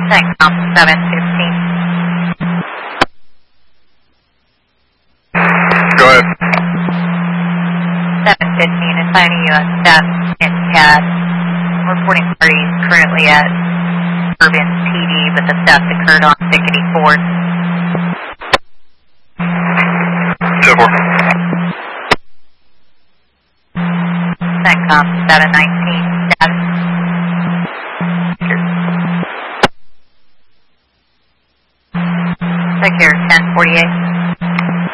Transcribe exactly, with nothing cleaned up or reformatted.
CENTCOM seven fifteen. Go ahead. seven fifteen, assigning you a staff in C A D. Reporting parties currently at Urban P D, but the theft occurred on Thickety Ford. ten four. CENTCOM seven nineteen, status. Secure ten forty-eight.